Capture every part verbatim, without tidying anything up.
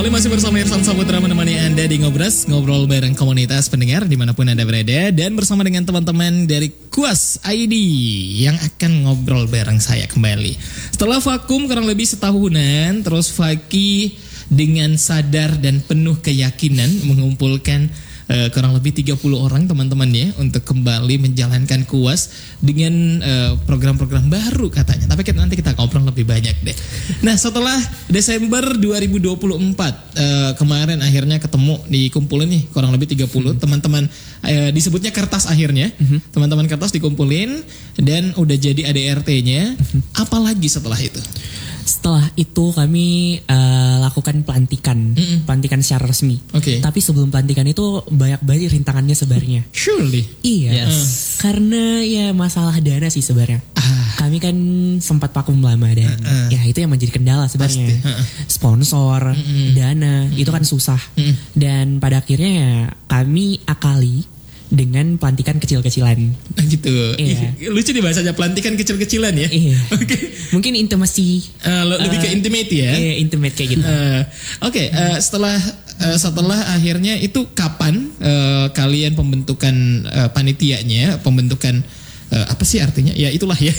Kembali masih bersama Irfan Saputra menemani Anda di Ngobras, ngobrol bareng komunitas pendengar dimanapun Anda berada. Dan bersama dengan teman-teman dari Kuas I D yang akan ngobrol bareng saya kembali. Setelah vakum kurang lebih setahunan, terus Faki dengan sadar dan penuh keyakinan mengumpulkan Uh, kurang lebih tiga puluh orang teman-teman ya untuk kembali menjalankan Kuas dengan uh, program-program baru katanya. Tapi kita, nanti kita ngobrol lebih banyak deh. Nah setelah Desember dua ribu dua puluh empat uh, kemarin akhirnya ketemu dikumpulin nih kurang lebih tiga puluh hmm. teman-teman uh, disebutnya kertas akhirnya. Hmm. Teman-teman kertas dikumpulin dan udah jadi A D R T-nya. Hmm. Apalagi setelah itu? Setelah itu kami uh, lakukan pelantikan, Mm-mm. pelantikan secara resmi. Okay. Tapi sebelum pelantikan itu banyak banget rintangannya sebenarnya. Surely. Iya. Yes. Uh. Karena ya masalah dana sih sebenarnya. Ah. Kami kan sempat vakum lama dan uh, uh. ya itu yang menjadi kendala sebenarnya. Uh, uh. Sponsor, Mm-mm. dana Mm-mm. itu kan susah. Mm-mm. Dan pada akhirnya ya kami akali dengan pelantikan kecil-kecilan. Gitu. Iya. Lucu nih bahasanya pelantikan kecil-kecilan ya. Iya. Oke. Okay. Mungkin intimasi. Uh, lebih uh, ke intimate ya. Iya, intimate kayak gitu. Uh, Oke. Okay. Uh, setelah uh, setelah akhirnya itu kapan uh, kalian pembentukan uh, panitianya, pembentukan uh, apa sih artinya? Ya itulah ya.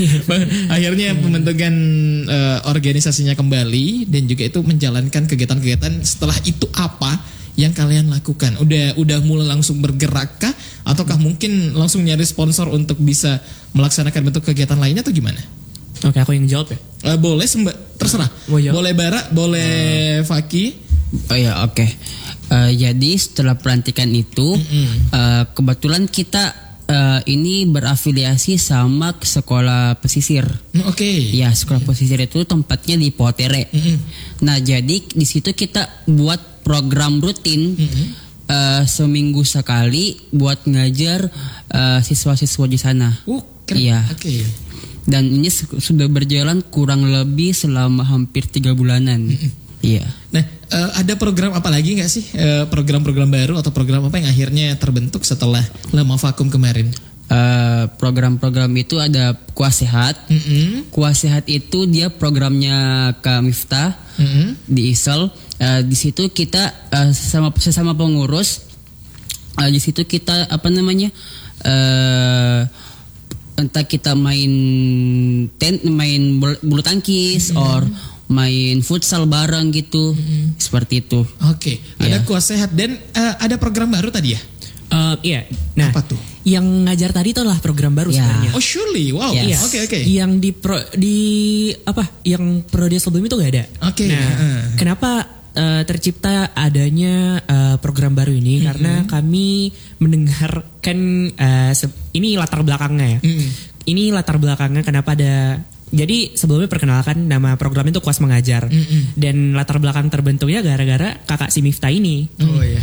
Akhirnya pembentukan uh, organisasinya kembali dan juga itu menjalankan kegiatan-kegiatan. Setelah itu apa yang kalian lakukan? Udah udah mulai langsung bergerak kah? Ataukah mungkin langsung nyari sponsor untuk bisa melaksanakan bentuk kegiatan lainnya atau gimana? Oke, aku yang jawab ya? Uh, boleh, semba, terserah. Boleh Bara, boleh uh, Faki. Oh ya, oke. Okay. Uh, jadi setelah pelantikan itu, mm-hmm. uh, kebetulan kita uh, ini berafiliasi sama sekolah pesisir. Oke. Okay. Ya, sekolah mm-hmm. pesisir itu tempatnya di Potere. Mm-hmm. Nah, jadi di situ kita buat program rutin mm-hmm. uh, seminggu sekali buat ngajar uh, siswa-siswa di sana. Uh, keren. Iya. Oke. Okay. Dan ini su- sudah berjalan kurang lebih selama hampir tiga bulanan. Mm-hmm. Iya. Nah, uh, ada program apa lagi nggak sih? Uh, program-program baru atau program apa yang akhirnya terbentuk setelah lama vakum kemarin? Uh, program-program itu ada Kuas Sehat. Mm-hmm. Kuas Sehat itu dia programnya Kak Miftah mm-hmm. di Isel. Uh, di situ kita uh, sesama sesama pengurus. Uh, di situ kita apa namanya? Uh, entah kita main ten, main bulu tangkis mm-hmm. or main futsal bareng gitu. Mm-hmm. Seperti itu. Oke, okay. Ada yeah. Kuas Sehat dan uh, ada program baru tadi ya? Uh, iya. Nah, apa tuh? Yang ngajar tadi itu adalah program baru yeah. sebenarnya. Oh, surely. Wow. Oke, yes. oke. Okay, okay. Yang di pro, di apa? Yang prodi sebelum itu gak ada. Oke. Okay. Nah, uh. kenapa uh, tercipta adanya uh, program baru ini? Mm-hmm. Karena kami mendengarkan uh, se- ini latar belakangnya ya. Mm-hmm. Ini latar belakangnya kenapa ada. Jadi sebelumnya perkenalkan nama program itu Kuas Mengajar. Mm-mm. Dan latar belakang terbentuknya gara-gara kakak si Miftah ini. Oh iya.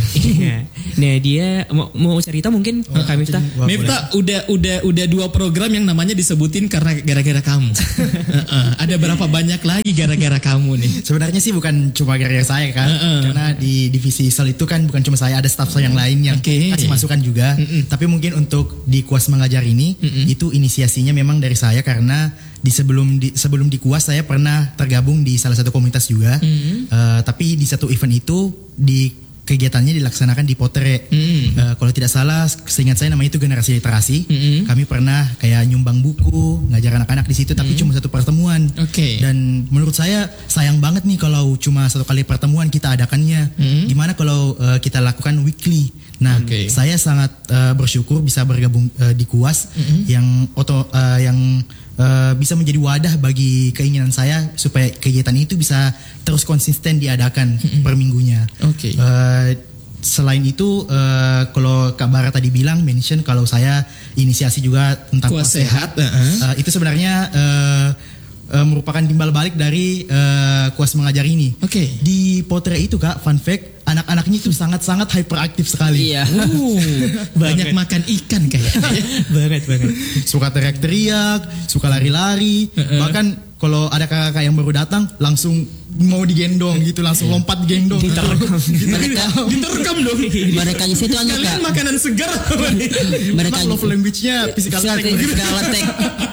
Nah dia mau, mau cerita mungkin oh, Kak Miftah. Miftah udah udah udah dua program yang namanya disebutin karena gara-gara kamu. uh-uh. Ada berapa banyak lagi gara-gara kamu nih? Sebenarnya sih bukan cuma gara-gara saya kan. Uh-uh. Karena di divisi Isel itu kan bukan cuma saya, ada staff saya yang lain yang okay. kasih masukan juga. Mm-mm. Tapi mungkin untuk di Kuas Mengajar ini Mm-mm. itu inisiasinya memang dari saya karena di sebelum di sebelum di Kuas saya pernah tergabung di salah satu komunitas juga. Mm-hmm. Uh, tapi di satu event itu di kegiatannya dilaksanakan di Potere. Mm-hmm. Uh, kalau tidak salah, seingat saya namanya itu generasi literasi. Mm-hmm. Kami pernah kayak nyumbang buku, ngajar anak-anak di situ, mm-hmm. tapi cuma satu pertemuan. Okay. Dan menurut saya sayang banget nih kalau cuma satu kali pertemuan kita adakannya. Mm-hmm. Gimana kalau uh, kita lakukan weekly? Nah, okay. saya sangat uh, bersyukur bisa bergabung uh, di Kuas mm-hmm. yang oto uh, yang Uh, bisa menjadi wadah bagi keinginan saya supaya kegiatan itu bisa terus konsisten diadakan mm-hmm. per minggunya. Oke. Okay. Uh, selain itu, uh, kalau Kak Bara tadi bilang mention kalau saya inisiasi juga tentang Kuas Sehat, uh-huh. uh, itu sebenarnya uh, uh, merupakan timbal balik dari uh, Kuas Mengajar ini. Oke. Okay. Di Potere itu Kak, fun fact, anak-anaknya itu sangat-sangat hyperaktif sekali. Iya. Uh, banyak makan ikan kayaknya. banget banget. Suka teriak-teriak, suka lari-lari. Uh-uh. Bahkan kalau ada kakak-kakak yang baru datang langsung mau digendong gitu langsung lompat gendong. Diterkam. Mereka Diterkam dong. mereka di situ anu Kalian Kak. makanan segar. Mereka Emang love language-nya physical attack. physical attack.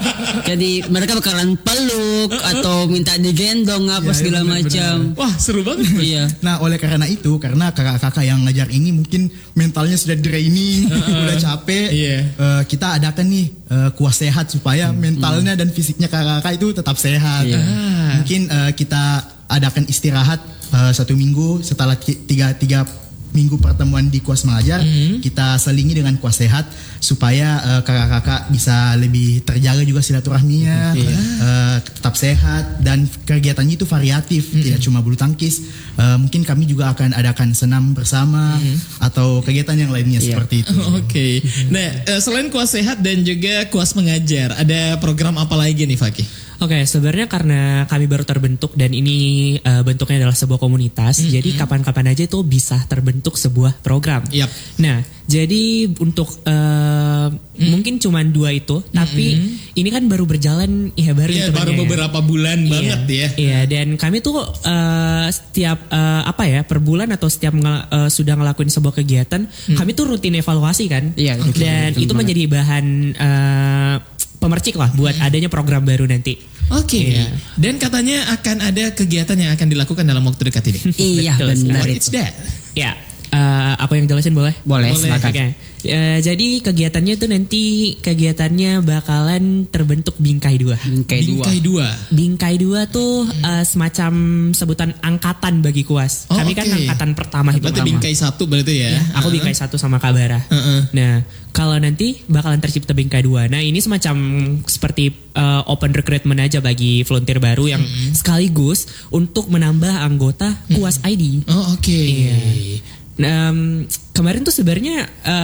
Jadi mereka bakalan peluk atau minta digendong apa Ya, segala ya, benar, macam. Wah seru banget. Iya. Nah oleh karena itu karena kakak-kakak yang ngajar ini mungkin mentalnya sudah draining, udah capek, Iya. eh, kita adakan nih eh, kuah sehat supaya mentalnya dan fisiknya kakak-kakak itu tetap sehat. Iya. Mungkin eh, kita adakan istirahat eh, satu minggu setelah ki- tiga tiga minggu pertemuan di kuas mengajar, kita selingi dengan kuas sehat supaya eh, kakak-kakak bisa lebih terjaga juga silaturahminya, eh, tetap sehat dan kegiatannya itu variatif, tidak cuma bulu tangkis. Eh, mungkin kami juga akan adakan senam bersama atau kegiatan yang lainnya seperti itu. Oke. Nah, eh, selain kuas sehat dan juga kuas mengajar, ada program apa lagi nih Fakih? Oke, sebenarnya karena kami baru terbentuk dan ini uh, bentuknya adalah sebuah komunitas, Mm-hmm. jadi kapan-kapan aja itu bisa terbentuk sebuah program. Yap. Nah, jadi untuk uh, Mm-hmm. mungkin cuma dua itu, tapi ini kan baru berjalan ya baru Iya, hitungannya baru ya. beberapa bulan Iya, banget ya. Iya, dan kami tuh uh, setiap uh, apa ya per bulan atau setiap ngel- uh, sudah ngelakuin sebuah kegiatan, kami tuh rutin evaluasi kan. Iya, rutin, dan rutin itu banget. menjadi bahan uh, pemercik lah buat adanya program baru nanti. Oke. Iya. Dan katanya akan ada kegiatan yang akan dilakukan dalam waktu dekat ini. Iya Betul benar What itu. is that? Ya, eh, aku yang jelasin boleh? Boleh, Boleh. silakan. Oke. Eh, jadi kegiatannya tuh nanti kegiatannya bakalan terbentuk bingkai dua. Bingkai dua. Bingkai dua. Bingkai dua tuh eh, semacam sebutan angkatan bagi kuas. Oh, Kami kan oke. angkatan pertama itu. Berarti bingkai satu berarti ya? Aku bingkai satu sama Kabara. Heeh. Nah, kalau nanti bakalan tercipta bingkai dua. Nah, ini semacam seperti uh, open recruitment aja bagi volunteer baru yang sekaligus untuk menambah anggota Kuas I D. Oh oke. Iya. Nah, um, kemarin tuh sebenarnya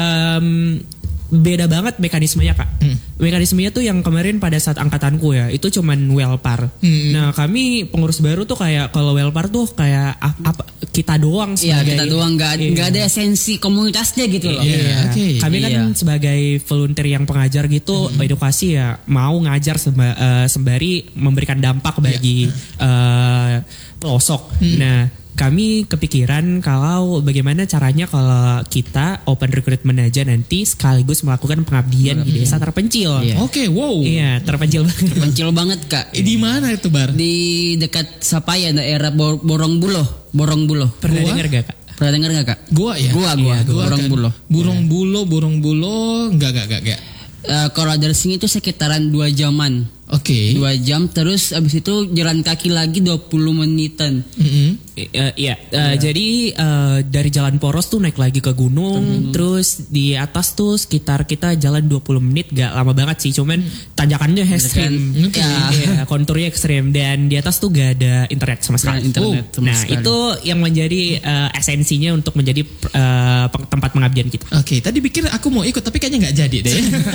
um, beda banget mekanismenya Kak. Hmm. Mekanismenya tuh yang kemarin pada saat angkatanku ya, itu cuman welpar. Hmm. Nah, kami pengurus baru tuh kayak kalau welpar tuh kayak ap- apa kita doang Iya sebagai kita doang nggak Iya. nggak ada esensi komunitasnya gitu loh. Iya. Oke. Kami kan Iya. sebagai volunteer yang pengajar gitu, edukasi ya mau ngajar semba- eh, sembari memberikan dampak bagi eh, pelosok. Nah, kami kepikiran kalau bagaimana caranya kalau kita open recruitment aja nanti sekaligus melakukan pengabdian di desa terpencil. Iya. Oke, wow. Iya, terpencil banget. Pencil banget Kak. Eh, di mana itu Bar? Di dekat Sapaya daerah Bor- Borongbulo, Borongbulo. Pernah Gua? dengar gak Kak? Pernah dengar nggak Kak? Gua ya. Gua, gua, Iya, gua. Borongbulo. kan. Borongbulo, Borongbulo, enggak enggak enggak enggak. Eh, kalau dari sini itu sekitaran dua jaman. Oke. Dua jam terus abis itu jalan kaki lagi dua puluh menitan. Mm-mm. Eh, iya, eh, jadi eh, dari Jalan Poros tuh naik lagi ke gunung, terus di atas tuh sekitar kita jalan dua puluh menit, gak lama banget sih, cuman tanjakannya ekstrim, Oke. ya, konturnya ekstrim, dan di atas tuh gak ada internet sama sekali. internet Oh, sama nah sekali. itu yang menjadi eh, esensinya untuk menjadi eh, peng- tempat pengabdian kita. Oke, tadi pikir aku mau ikut tapi kayaknya nggak jadi deh.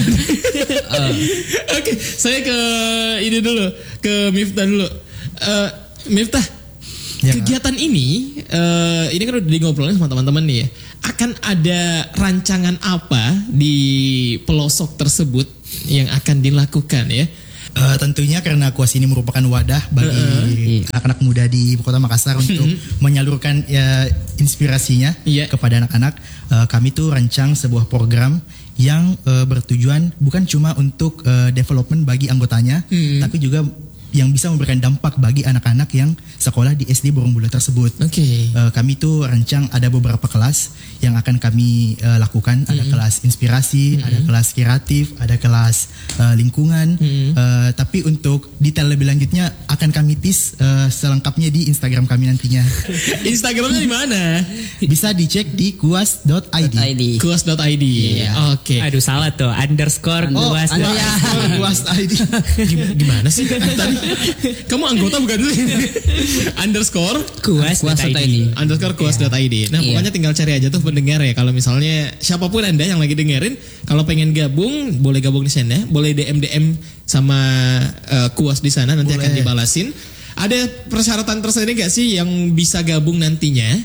Oke, saya ke ini dulu, ke Miftah dulu. Eh, Miftah, Ya, kegiatan ini, eh, ini kan udah di ngobrolin sama teman-teman nih ya. Akan ada rancangan apa di pelosok tersebut yang akan dilakukan ya? Eh, tentunya karena kuas ini merupakan wadah bagi anak-anak muda di Ibu Kota Makassar untuk menyalurkan ya, inspirasinya Iya. kepada anak-anak. Eh, kami tuh rancang sebuah program yang eh, bertujuan bukan cuma untuk eh, development bagi anggotanya, tapi juga yang bisa memberikan dampak bagi anak-anak yang sekolah di S D Borongbulo tersebut. Oke. Eh, kami tuh rancang ada beberapa kelas yang akan kami eh, lakukan. Ada kelas inspirasi, ada kelas kreatif, ada kelas eh, lingkungan. Eh, tapi untuk detail lebih lanjutnya akan kami tease eh, selengkapnya di Instagram kami nantinya. Instagramnya di mana? Bisa dicek di kuas dot i d. I D. kuas dot i d. Oke. Aduh salah tuh, underscore Oh, kuas. Anda ya. kuas dot i d. Gim- Gimana sih tadi? Kamu anggota bukan dulu? Underscore Kuas. Kuas dot I D. dot I D. underscore kuas dot i d. Nah Iya. pokoknya tinggal cari aja tuh pendengar ya. Kalau misalnya siapapun anda yang lagi dengerin, kalau pengen gabung boleh gabung di sana, boleh D M D M sama eh, kuas di sana nanti Boleh. akan dibalasin. Ada persyaratan tersendiri gak sih yang bisa gabung nantinya?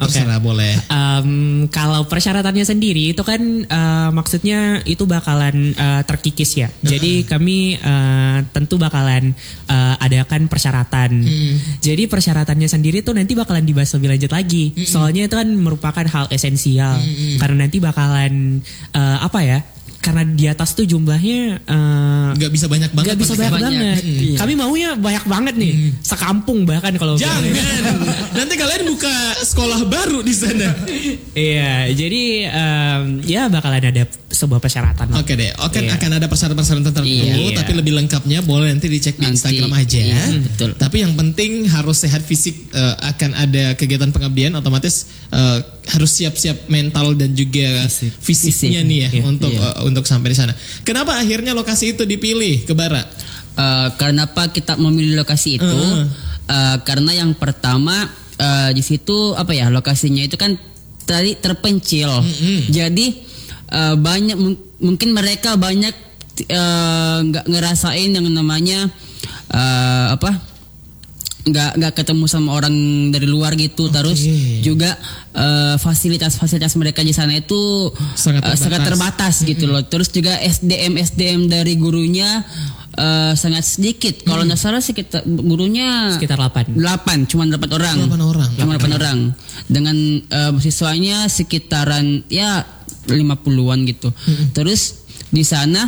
Terserah boleh. Um, kalau persyaratannya sendiri itu kan uh, maksudnya itu bakalan uh, terkikis ya. Jadi kami uh, tentu bakalan uh, adakan persyaratan. Hmm. Jadi persyaratannya sendiri tuh nanti bakalan dibahas lebih lanjut lagi. Hmm. Soalnya itu kan merupakan hal esensial. Hmm. Karena nanti bakalan uh, apa ya? Karena di atas tuh jumlahnya uh, nggak bisa banyak banget. Nggak bisa banyak, banyak banget. Hmm. Kami maunya banyak banget nih, hmm. sekampung bahkan kalau. Jangan. Nanti kalian buka sekolah baru di sana. Iya, jadi um, ya bakalan ada sebuah persyaratan. Oke deh, oke iya. akan ada persyaratan-persyaratan tertentu, iya. tapi lebih lengkapnya boleh nanti dicek di nanti, Instagram aja. Iya, betul. Tapi yang penting harus sehat fisik, uh, akan ada kegiatan pengabdian, otomatis uh, harus siap-siap mental dan juga Fisik. fisiknya Fisik. nih ya iya. untuk iya. Uh, untuk sampai di sana. Kenapa akhirnya lokasi itu dipilih ke Bara? Uh, kenapa kita memilih lokasi itu? Uh. Uh, karena yang pertama uh, di situ apa ya lokasinya itu kan tadi terpencil. Mm-hmm. Jadi uh, banyak m- mungkin mereka banyak nggak uh, ngerasain yang namanya uh, apa? nggak nggak ketemu sama orang dari luar gitu. Okay. Terus juga uh, fasilitas-fasilitas mereka di sana itu sangat terbatas, uh, sangat terbatas mm-hmm. gitu loh. Terus juga S D M S D M dari gurunya uh, sangat sedikit. Kalau nggak mm. salah sekitar gurunya sekitar delapan delapan cuma delapan orang. delapan orang. Cuma delapan orang. Dengan uh, siswanya sekitaran ya lima puluhan gitu. Mm-hmm. Terus di sana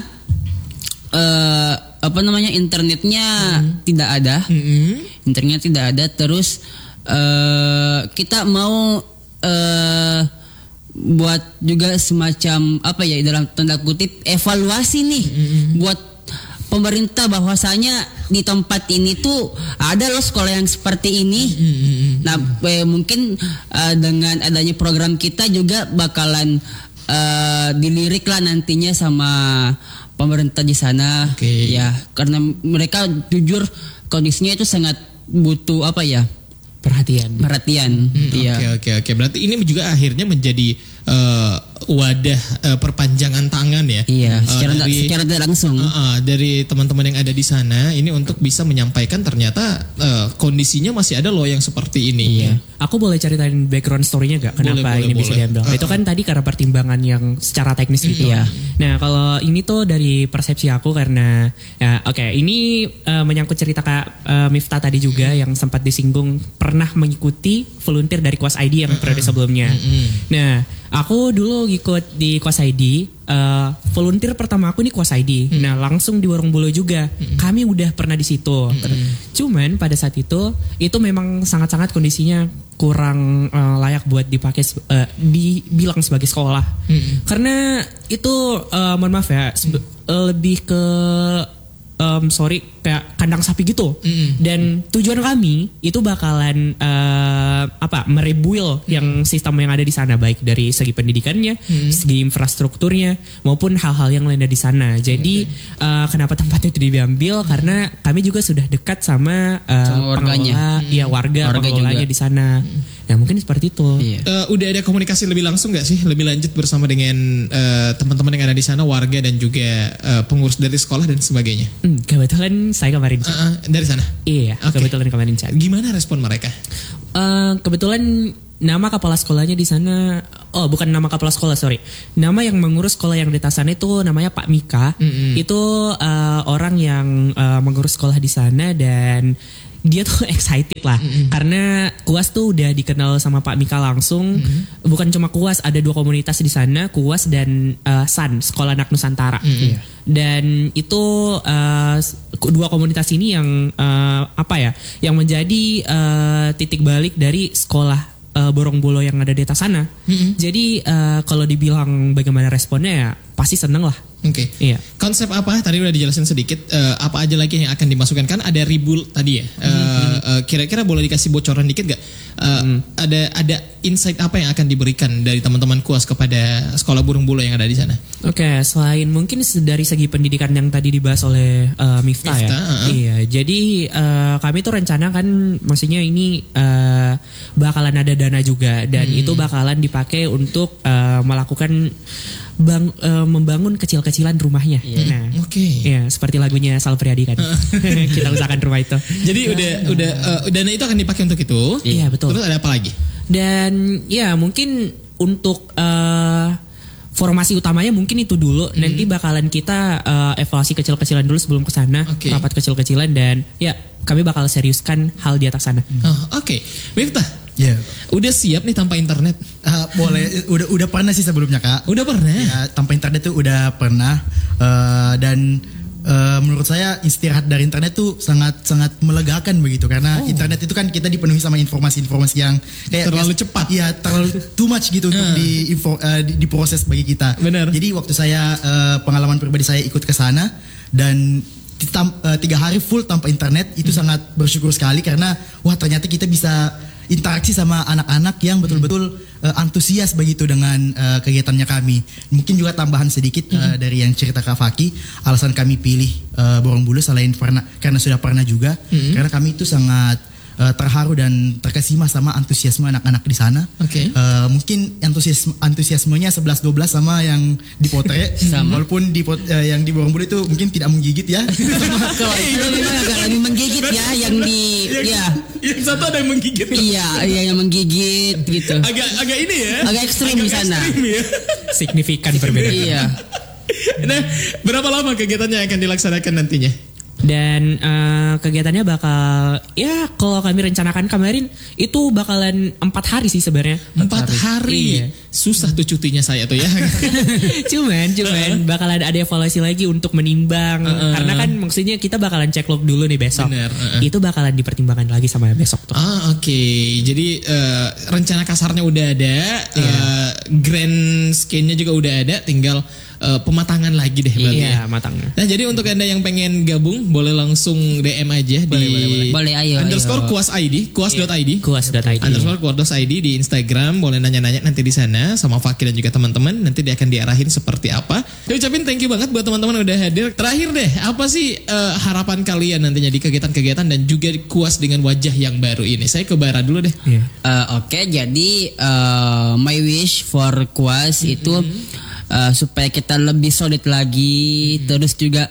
uh, apa namanya internetnya mm-hmm. tidak ada. Mm-hmm. Internet tidak ada. Terus uh, kita mau uh, buat juga semacam apa ya dalam tanda kutip evaluasi nih mm-hmm. buat pemerintah bahwasanya di tempat ini tuh ada loh sekolah yang seperti ini. Mm-hmm. Nah eh, mungkin uh, dengan adanya program kita juga bakalan uh, dilirik lah nantinya sama pemerintah di sana. Okay. Ya karena mereka jujur kondisinya itu sangat butuh apa ya perhatian perhatian hmm, iya. Oke oke oke berarti ini juga akhirnya menjadi uh, wadah uh, perpanjangan tangan ya iya uh, secara dari, secara tidak langsung uh, uh, dari teman-teman yang ada di sana ini untuk bisa menyampaikan ternyata uh, kondisinya masih ada loh yang seperti ini. Iya. Aku boleh ceritain background story-nya gak? Kenapa boleh, ini boleh, bisa boleh. diambil? Uh, Itu kan uh. tadi karena pertimbangan yang secara teknis gitu. Iya. Nah kalau ini tuh dari persepsi aku karena ya oke okay, ini uh, menyangkut cerita Kak uh, Miftah tadi juga hmm. yang sempat disinggung pernah mengikuti volunteer dari Kuas I D yang periode sebelumnya. Hmm. Nah aku dulu ikut di Kuas I D, uh, volunteer pertama aku nih Kuas I D. Hmm. Nah langsung di Warung Bolo juga. Hmm. Kami udah pernah di situ. Hmm. Cuman pada saat itu itu memang sangat-sangat kondisinya kurang uh, layak buat dipakai uh, dibilang sebagai sekolah. Hmm. Karena itu uh, mohon maaf ya sebe- hmm. lebih ke Um, sorry kayak kandang sapi gitu. Mm-hmm. Dan tujuan kami itu bakalan uh, apa merebuild mm-hmm. yang sistem yang ada di sana baik dari segi pendidikannya, mm-hmm. segi infrastrukturnya maupun hal-hal yang lainnya di sana. Jadi okay. uh, kenapa tempatnya itu diambil karena kami juga sudah dekat sama, uh, sama warganya, mm-hmm. ya warga, warga pengelolanya di sana. Mm-hmm. Nah mungkin seperti itu. Iya. Uh, udah ada komunikasi lebih langsung nggak sih lebih lanjut bersama dengan uh, teman-teman yang ada di sana, warga dan juga uh, pengurus dari sekolah dan sebagainya? Hmm, kebetulan saya kemarin chat. Uh, uh, dari sana? Iya, okay. Kebetulan kemarin chat. Gimana respon mereka? Uh, kebetulan nama kepala sekolahnya di sana, oh bukan nama kepala sekolah sorry, nama yang mengurus sekolah yang di atas sana itu namanya Pak Mika. Mm-hmm. Itu uh, orang yang uh, mengurus sekolah di sana dan dia tuh excited lah mm-hmm. karena Kuas tuh udah dikenal sama Pak Mika langsung. Mm-hmm. Bukan cuma Kuas, ada dua komunitas di sana, Kuas dan uh, S A N, Sekolah Anak Nusantara. Mm-hmm. Dan itu uh, dua komunitas ini yang uh, apa ya, yang menjadi uh, titik balik dari sekolah uh, Borong Bolo yang ada di atas sana. Mm-hmm. Jadi uh, kalau dibilang bagaimana responnya ya pasti seneng lah. Oke. Okay. Iya. Konsep apa? Tadi udah dijelasin sedikit. Uh, apa aja lagi yang akan dimasukkan? Kan ada ribul tadi ya. Uh, mm-hmm. uh, kira-kira boleh dikasih bocoran dikit gak? Uh, mm. Ada ada insight apa yang akan diberikan dari teman-teman Kuas kepada sekolah burung bulu yang ada di sana? Oke, okay, selain mungkin dari segi pendidikan yang tadi dibahas oleh uh, Miftah, Miftah ya. Uh-huh. Iya. Jadi uh, kami tuh rencana kan, maksudnya ini uh, bakalan ada dana juga dan mm. itu bakalan dipakai untuk uh, melakukan Bang, uh, membangun kecil-kecilan rumahnya. Yeah. Nah, oke. Okay. Ya, seperti lagunya Sal Priadi kan. Kita usahakan rumah itu. Jadi udah udah uh, dana itu akan dipakai untuk itu. Iya, betul. Terus ada apa lagi? Dan ya mungkin untuk uh, formasi utamanya mungkin itu dulu. Hmm. Nanti bakalan kita uh, evaluasi kecil-kecilan dulu sebelum kesana, okay. rapat kecil-kecilan dan ya kami bakal seriuskan hal di atas sana. Hmm. Oh, Oke, okay. Miftah. Ya, yeah. Udah siap nih tanpa internet? Uh, boleh, udah udah pernah sih sebelumnya kak. Udah pernah? Ya, tanpa internet tuh udah pernah uh, dan Uh, menurut saya istirahat dari internet tuh sangat sangat melegakan begitu karena oh. internet itu kan kita dipenuhi sama informasi-informasi yang kayak terlalu kayak, cepat, ya terlalu too much gitu untuk uh. di, info, uh, di diproses bagi kita. Benar. Jadi waktu saya uh, pengalaman pribadi saya ikut ke sana dan tam, uh, tiga hari full tanpa internet itu hmm. sangat bersyukur sekali karena wah ternyata kita bisa interaksi sama anak-anak yang betul-betul uh, antusias begitu dengan uh, kegiatannya kami. Mungkin juga tambahan sedikit uh, dari yang cerita Kak Faki, alasan kami pilih uh, Borobudur selain pernah karena sudah pernah juga, mm-hmm. karena kami itu sangat uh, terharu dan terkesima sama antusiasme anak-anak di sana. Okay. Uh, mungkin antusiasme antusiasmenya sebelas dua belas sama yang di Potre, walaupun di pot, uh, yang di Borobudur itu mungkin tidak menggigit ya. Kalau itu memang agak lebih menggigit ya yang di yang, ya. Yang satu ada yang menggigit. Iya, iya yang menggigit gitu. Agak agak ini ya. Agak ekstrim di sana. Ekstrim, ya. Signifikan perbedaan. Iya. Nah, berapa lama kegiatannya akan dilaksanakan nantinya? Dan uh, kegiatannya bakal ya kalau kami rencanakan kemarin itu bakalan empat hari sih sebenarnya. Empat hari, hari. Iya. Susah tuh cutinya saya tuh ya. cuman cuman bakalan ada evaluasi lagi untuk menimbang uh-uh. karena kan maksudnya kita bakalan cek log dulu nih besok. Bener, uh-uh. Itu bakalan dipertimbangkan lagi sama besok tuh. Ah oke, okay. Jadi uh, rencana kasarnya udah ada, yeah. uh, grand scheme-nya juga udah ada, tinggal uh, pematangan lagi deh berarti. Iya, ya. matangnya. Nah, jadi untuk Anda yang pengen gabung boleh langsung D M aja boleh, di boleh, boleh. Boleh, ayo, underscore ayo. kuas I D, kuas dot I D. kuas dot I D. Underscore kuas dot I D di Instagram, boleh nanya-nanya nanti di sana sama Fakir dan juga teman-teman, nanti dia akan diarahin seperti apa. Saya ucapin thank you banget buat teman-teman udah hadir. Terakhir deh, apa sih uh, harapan kalian nantinya di kegiatan-kegiatan dan juga kuas dengan wajah yang baru ini? Saya ke Bara dulu deh. Yeah. Uh, Oke, okay, jadi uh, my wish for kuas mm-hmm. itu uh, supaya kita lebih solid lagi, mm-hmm. terus juga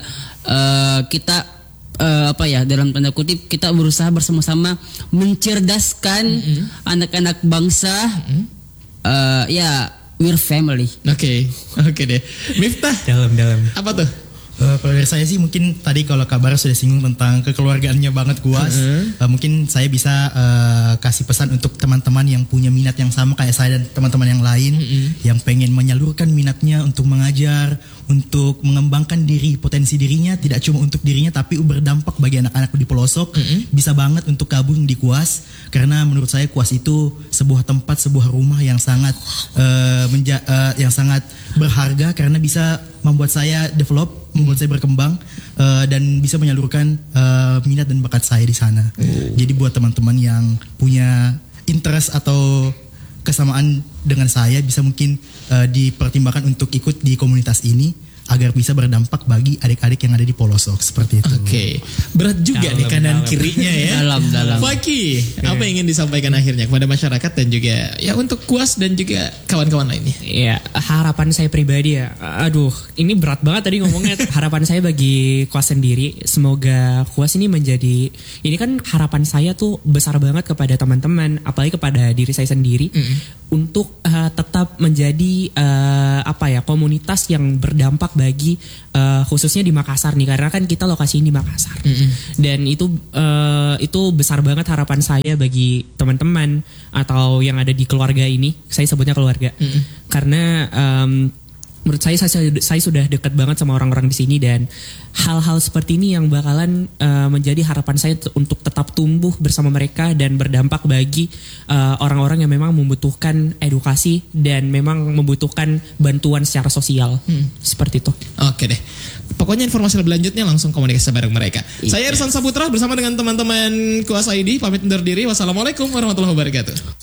uh, kita Uh, apa ya dalam tanda kutip kita berusaha bersama-sama mencerdaskan mm-hmm. anak-anak bangsa. Mm-hmm. uh, ya we're family. Oke, okay. oke okay deh. Miftah, dalam-dalam. Apa tuh? Uh, kalau dari saya sih mungkin tadi kalau Kak Bara sudah singgung tentang kekeluargaannya banget kuas, uh-huh. uh, mungkin saya bisa uh, kasih pesan untuk teman-teman yang punya minat yang sama kayak saya dan teman-teman yang lain, uh-huh. yang pengen menyalurkan minatnya untuk mengajar, untuk mengembangkan diri, potensi dirinya tidak cuma untuk dirinya tapi berdampak bagi anak-anak di pelosok, uh-huh. bisa banget untuk gabung di kuas karena menurut saya kuas itu sebuah tempat, sebuah rumah yang sangat uh, menja- uh, yang sangat berharga karena bisa membuat saya develop, membuat saya berkembang uh, dan bisa menyalurkan uh, minat dan bakat saya di sana. Oh. Jadi buat teman-teman yang punya interest atau kesamaan dengan saya bisa mungkin uh, dipertimbangkan untuk ikut di komunitas ini agar bisa berdampak bagi adik-adik yang ada di pelosok seperti itu. Oke, okay. Berat juga dalam, nih kanan dalam. Kirinya ya. dalam dalam. Faki, apa yang ingin disampaikan akhirnya kepada masyarakat dan juga ya untuk kuas dan juga kawan-kawan lainnya? Ya harapan saya pribadi ya, aduh ini berat banget tadi ngomongnya. Harapan saya bagi kuas sendiri, semoga kuas ini menjadi, ini kan harapan saya tuh besar banget kepada teman-teman, apalagi kepada diri saya sendiri, mm-hmm. untuk uh, tetap menjadi uh, apa ya komunitas yang berdampak bagi uh, khususnya di Makassar nih karena kan kita lokasi di Makassar, mm-hmm. dan itu uh, itu besar banget harapan saya bagi teman-teman atau yang ada di keluarga ini, saya sebutnya keluarga, mm-hmm. karena um, menurut saya, saya saya sudah dekat banget sama orang-orang di sini dan hal-hal seperti ini yang bakalan uh, menjadi harapan saya t- untuk tetap tumbuh bersama mereka dan berdampak bagi uh, orang-orang yang memang membutuhkan edukasi dan memang membutuhkan bantuan secara sosial, hmm. seperti itu. Oke deh. Pokoknya informasi lebih lanjutnya langsung komunikasi bareng mereka. Iya. Saya Irsan Saputra bersama dengan teman-teman Kuas I D pamit undur diri. Wassalamualaikum warahmatullahi wabarakatuh.